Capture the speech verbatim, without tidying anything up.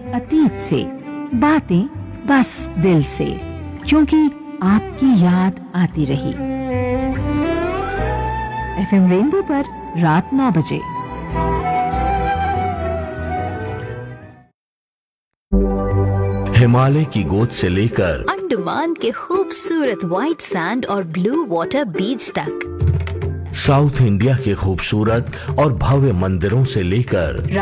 अतीत से, बातें बस दिल से, क्योंकि आपकी याद आती रही। एफएम रेनबो पर रात नौ बजे। हिमालय की गोद से लेकर अंडमान के खूबसूरत व्हाइट सैंड और ब्लू वाटर बीच तक, साउथ इंडिया के खूबसूरत और भव्य मंदिरों से लेकर